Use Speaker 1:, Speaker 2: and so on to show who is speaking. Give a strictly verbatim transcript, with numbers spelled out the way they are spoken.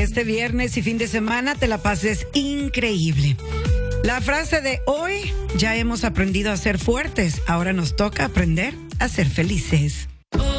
Speaker 1: Que este viernes y fin de semana te la pases increíble. La frase de hoy: ya hemos aprendido a ser fuertes, ahora nos toca aprender a ser felices.